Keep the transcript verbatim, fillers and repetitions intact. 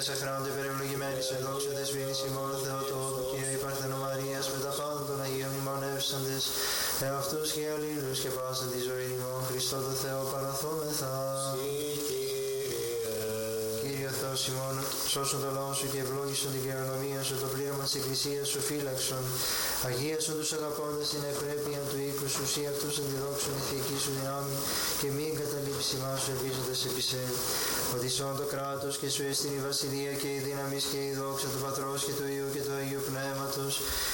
αχράντου υπερευλογημένης εν δόξα δεσποίνης ημών Θεοτόκου Κύριε Παρθενο Μαρίας με τα πάντα των Αγίων μνημονεύσαντες εαυτούς και αλλήλους και πάσα τη ζωή ημών Χριστό το Θεό παραθόμεθα. Κύριε Θεός ημών, σώσον το λαό σου και ευλόγησον την κληρονομία σου, το πλήρωμα της Εκκλησίας σου φύλαξον. Αγίασον τους αγαπώντας την ευπρέπεια του οίκου σου, ή αυτούς αντιδόξουν τη θεϊκή σου δυνάμει και μην καταλήψει μας σου ελπίζοντας επί σε. Ότι σών το κράτος και σου εστιν η βασιλεία και η δύναμη και η δόξα του Πατρός και του Υιού και του Αγίου Πνεύματος